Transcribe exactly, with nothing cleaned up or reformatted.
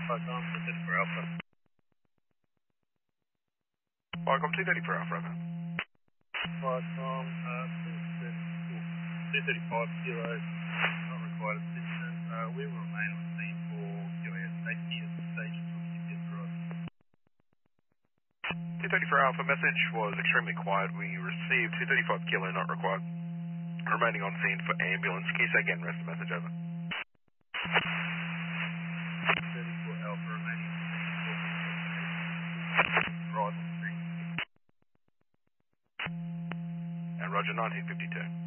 Qualcomm two thirty-four Alpha. Qualcomm two thirty-four Alpha, over. Qualcomm uh, two thirty-five kilo, not required assistance. Uh, we will remain on scene for Q A S safety at this stage until we get the right. two thirty-four Alpha, message was extremely quiet. We received two thirty-five kilo, not required. Remaining on scene for ambulance. Can you say again, rest of the message, over? two thirty-four Alpha remaining on scene for right on scene. And Roger, nineteen fifty-two.